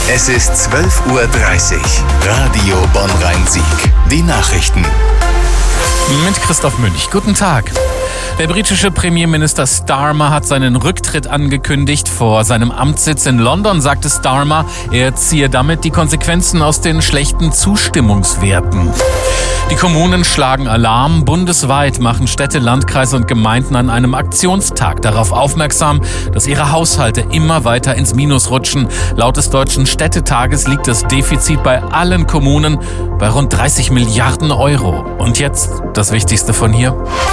Es ist 12:30 Uhr. Radio Bonn-Rhein-Sieg. Die Nachrichten. Mit Christoph Münch. Guten Tag. Der britische Premierminister Starmer hat seinen Rücktritt angekündigt. Vor seinem Amtssitz in London sagte Starmer, er ziehe damit die Konsequenzen aus den schlechten Zustimmungswerten. Die Kommunen schlagen Alarm. Bundesweit machen Städte, Landkreise und Gemeinden an einem Aktionstag darauf aufmerksam, dass ihre Haushalte immer weiter ins Minus rutschen. Laut des Deutschen Städtetages liegt das Defizit bei allen Kommunen bei rund 30 Milliarden Euro. Und jetzt das Wichtigste von hier.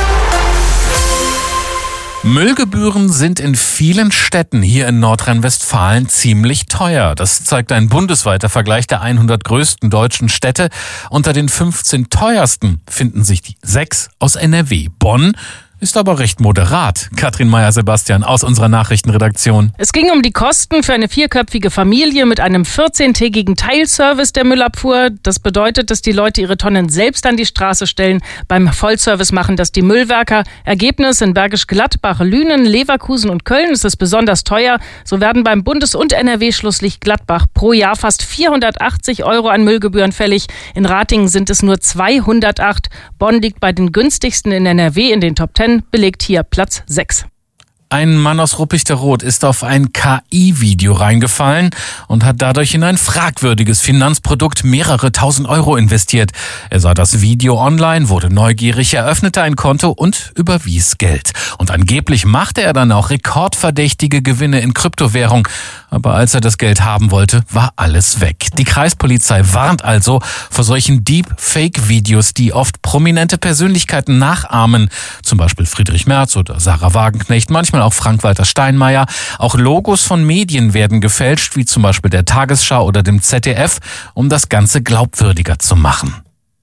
Müllgebühren sind in vielen Städten hier in Nordrhein-Westfalen ziemlich teuer. Das zeigt ein bundesweiter Vergleich der 100 größten deutschen Städte. Unter den 15 teuersten finden sich die 6 aus NRW. Bonn ist aber recht moderat. Katrin Meyer-Sebastian aus unserer Nachrichtenredaktion. Es ging um die Kosten für eine 4-köpfige Familie mit einem 14-tägigen Teilservice der Müllabfuhr. Das bedeutet, dass die Leute ihre Tonnen selbst an die Straße stellen. Beim Vollservice machen das die Müllwerker. Ergebnis: in Bergisch Gladbach, Lünen, Leverkusen und Köln ist es besonders teuer. So werden beim Bundes- und NRW-Schlusslicht Gladbach pro Jahr fast 480 Euro an Müllgebühren fällig. In Ratingen sind es nur 208. Bonn liegt bei den günstigsten in NRW in den Top 10. Belegt hier Platz 6. Ein Mann aus Ruppichteroth ist auf ein KI-Video reingefallen und hat dadurch in ein fragwürdiges Finanzprodukt mehrere tausend Euro investiert. Er sah das Video online, wurde neugierig, eröffnete ein Konto und überwies Geld. Und angeblich machte er dann auch rekordverdächtige Gewinne in Kryptowährung. Aber als er das Geld haben wollte, war alles weg. Die Kreispolizei warnt also vor solchen Deep-Fake-Videos, die oft prominente Persönlichkeiten nachahmen. Zum Beispiel Friedrich Merz oder Sarah Wagenknecht, manchmal auch Frank-Walter Steinmeier. Auch Logos von Medien werden gefälscht, wie zum Beispiel der Tagesschau oder dem ZDF, um das Ganze glaubwürdiger zu machen.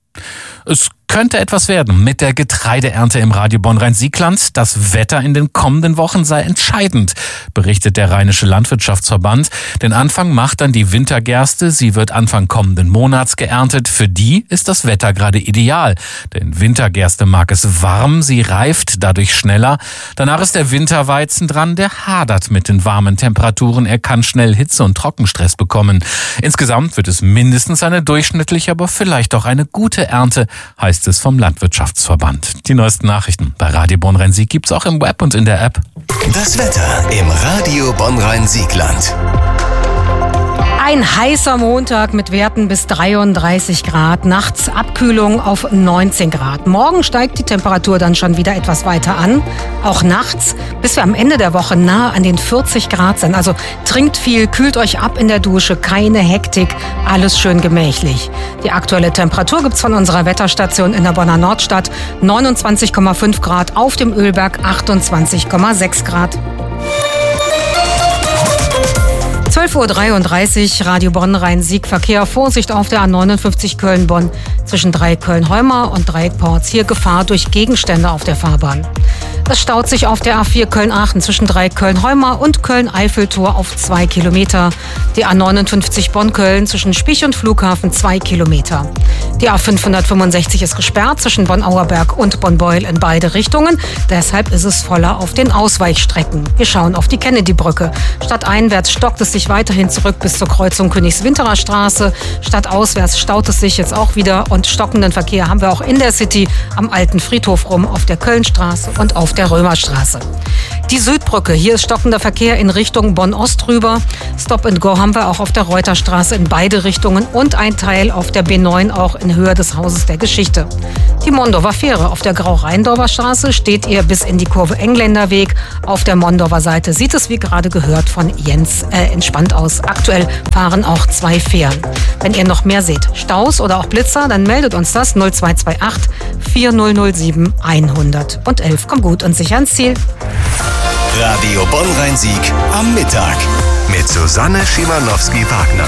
Es könnte etwas werden mit der Getreideernte im Radio Bonn-Rhein-Sieg-Land. Das Wetter in den kommenden Wochen sei entscheidend, berichtet der Rheinische Landwirtschaftsverband. Den Anfang macht dann die Wintergerste. Sie wird Anfang kommenden Monats geerntet. Für die ist das Wetter gerade ideal. Denn Wintergerste mag es warm, sie reift dadurch schneller. Danach ist der Winterweizen dran, der hadert mit den warmen Temperaturen. Er kann schnell Hitze- und Trockenstress bekommen. Insgesamt wird es mindestens eine durchschnittliche, aber vielleicht auch eine gute Ernte, heißt es vom Landwirtschaftsverband. Die neuesten Nachrichten bei Radio Bonn-Rhein-Sieg gibt's auch im Web und in der App. Das Wetter im Radio Bonn-Rhein-Sieg-Land. Ein heißer Montag mit Werten bis 33 Grad, nachts Abkühlung auf 19 Grad. Morgen steigt die Temperatur dann schon wieder etwas weiter an, auch nachts, bis wir am Ende der Woche nahe an den 40 Grad sind. Also trinkt viel, kühlt euch ab in der Dusche, keine Hektik, alles schön gemächlich. Die aktuelle Temperatur gibt's von unserer Wetterstation in der Bonner Nordstadt, 29,5 Grad, auf dem Ölberg 28,6 Grad. 12:33 Uhr, Radio Bonn-Rhein-Sieg, Verkehr, Vorsicht auf der A59 Köln-Bonn zwischen 3 Köln-Heumar und 3 Porz. Hier Gefahr durch Gegenstände auf der Fahrbahn. Es staut sich auf der A4 Köln-Aachen zwischen 3 Köln-Heumar und Köln-Eiffeltor auf 2 Kilometer. Die A59 Bonn-Köln zwischen Spich und Flughafen 2 Kilometer. Die A565 ist gesperrt zwischen Bonn-Auerberg und Bonn-Beuel in beide Richtungen. Deshalb ist es voller auf den Ausweichstrecken. Wir schauen auf die Kennedy-Brücke. Stadteinwärts stockt es sich weiterhin zurück bis zur Kreuzung Königswinterer Straße. Stadtauswärts staut es sich jetzt auch wieder und stockenden Verkehr haben wir auch in der City am Alten Friedhof rum, auf der Kölnstraße und auf der Römerstraße. Die Südbrücke, hier ist stockender Verkehr in Richtung Bonn-Ost rüber. Stop and Go haben wir auch auf der Reuterstraße in beide Richtungen und ein Teil auf der B9 auch in Höhe des Hauses der Geschichte. Die Mondorfer Fähre auf der Grau-Rheindorfer Straße steht ihr bis in die Kurve Engländerweg. Auf der Mondorfer Seite sieht es, wie gerade gehört, von Jens entspannt aus. Aktuell fahren auch 2 Fähren. Wenn ihr noch mehr seht, Staus oder auch Blitzer, dann meldet uns das 0228 4007 111. Kommt gut und sicher ans Ziel. Radio Bonn-Rhein-Sieg am Mittag mit Susanne Schimanowski-Wagner.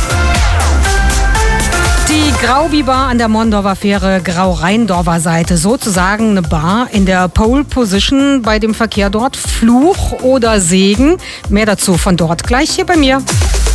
Die Graubi-Bar an der Mondorfer Fähre, Grau-Rheindorfer Seite, sozusagen eine Bar in der Pole Position bei dem Verkehr dort. Fluch oder Segen? Mehr dazu von dort gleich hier bei mir.